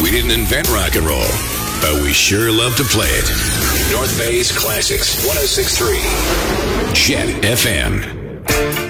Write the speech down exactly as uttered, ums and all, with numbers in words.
We didn't invent rock and roll, but we sure love to play it. North Bay's Classics, one oh six point three. Jet F M.